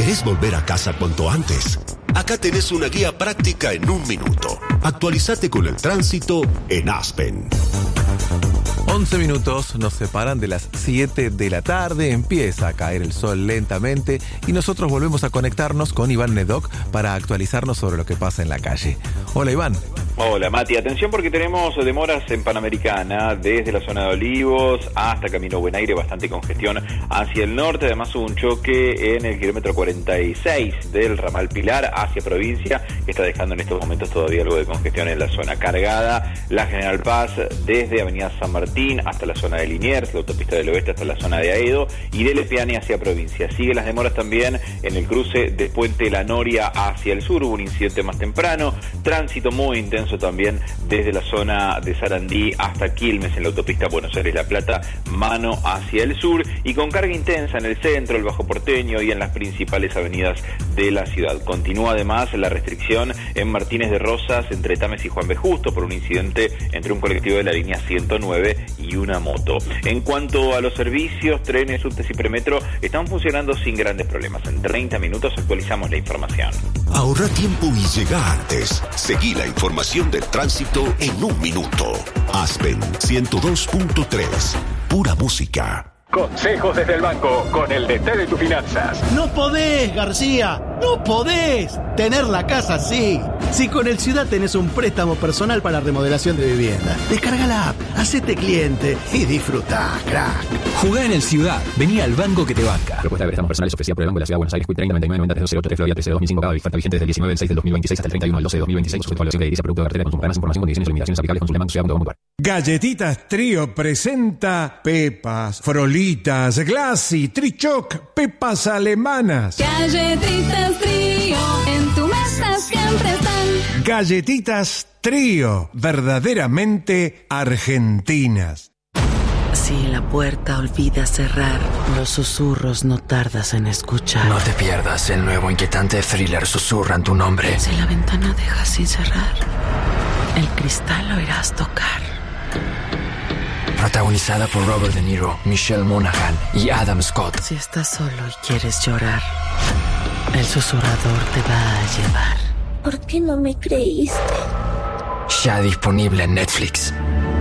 ¿Querés volver a casa cuanto antes? Acá tenés una guía práctica en 1 minuto. Actualizate con el tránsito en Aspen. 11 minutos nos separan de las 7 de la tarde, empieza a caer el sol lentamente y nosotros volvemos a conectarnos con Iván Nedoc para actualizarnos sobre lo que pasa en la calle. Hola Iván. Hola Mati, atención porque tenemos demoras en Panamericana, desde la zona de Olivos hasta Camino Buen Aire, bastante congestión hacia el norte. Además hubo un choque en el kilómetro 46 del ramal Pilar hacia provincia, que está dejando en estos momentos todavía algo de congestión en la zona cargada. La General Paz desde Avenida San Martín hasta la zona de Liniers, la autopista del oeste hasta la zona de Aedo y de Lepeani hacia provincia. Siguen las demoras también en el cruce de Puente La Noria hacia el sur, hubo un incidente más temprano, tránsito muy intenso también desde la zona de Sarandí hasta Quilmes en la autopista Buenos Aires-La Plata, mano hacia el sur, y con carga intensa en el centro, el Bajo Porteño y en las principales avenidas de la ciudad. Continúa además la restricción en Martínez de Rosas entre Tames y Juan B. Justo por un incidente entre un colectivo de la línea 109 y una moto. En cuanto a los servicios, trenes, subtes y premetro están funcionando sin grandes problemas. En 30 minutos actualizamos la información. Ahorra tiempo y llega antes. Seguí la información del tránsito en 1 minuto. Aspen 102.3. Pura música. Consejos desde el banco con el DT de tus finanzas. No podés, García, no podés tener la casa así. Si con el Ciudad tenés un préstamo personal para remodelación de vivienda, descarga la app, hacete cliente y disfrutá, crack. Jugá en el Ciudad, vení al banco que te banca. Propuesta de préstamos personales ofrecida por el Banco de la Ciudad de Buenos Aires, 30 99 90 303 Florida 13 2005 cada oferta vigente desde el 19 del 6 del 2026 hasta el 31 del 12 de 2026. Sujeto a evaluación de edilicia, producto de cartera de consumo. Más información, condiciones y limitaciones aplicables. Consulta Ciudad.com.ar. Galletitas Trío presenta Pepas, Frolitas, Glassy, Trichoc, Pepas alemanas. Galletitas Trío, en tu mesa siempre están. Galletitas Trío, verdaderamente argentinas. Si la puerta olvida cerrar, los susurros no tardas en escuchar. No te pierdas el nuevo inquietante thriller Susurran tu nombre. Si la ventana deja sin cerrar, el cristal lo irás tocar. Protagonizada por Robert De Niro, Michelle Monaghan y Adam Scott. Si estás solo y quieres llorar, el susurrador te va a llevar. ¿Por qué no me creíste? Ya disponible en Netflix.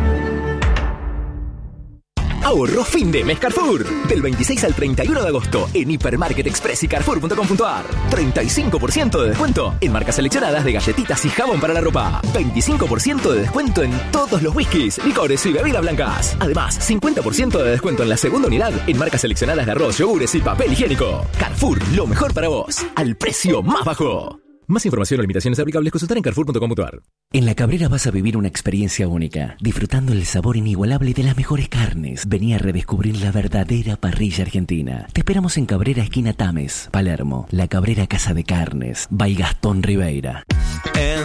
Ahorro fin de mes Carrefour. Del 26 al 31 de agosto en Hipermarket Express y Carrefour.com.ar. 35% de descuento en marcas seleccionadas de galletitas y jabón para la ropa. 25% de descuento en todos los whiskies, licores y bebidas blancas. Además, 50% de descuento en la segunda unidad en marcas seleccionadas de arroz, yogures y papel higiénico. Carrefour, lo mejor para vos, al precio más bajo. Más información o limitaciones aplicables consultar en Carrefour.com.ar. En La Cabrera vas a vivir una experiencia única, disfrutando el sabor inigualable de las mejores carnes. Vení a redescubrir la verdadera parrilla argentina. Te esperamos en Cabrera, esquina Tames, Palermo. La Cabrera Casa de Carnes, by Gastón Ribeira.